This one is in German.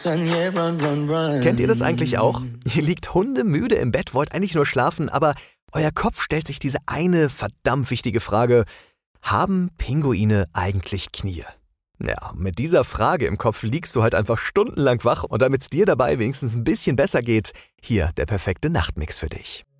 Kennt ihr das eigentlich auch? Ihr liegt hundemüde im Bett, wollt eigentlich nur schlafen, aber euer Kopf stellt sich diese eine verdammt wichtige Frage: Haben Pinguine eigentlich Knie? Ja, mit dieser Frage im Kopf liegst du halt einfach stundenlang wach, und damit es dir dabei wenigstens ein bisschen besser geht, hier der perfekte Nachtmix für dich.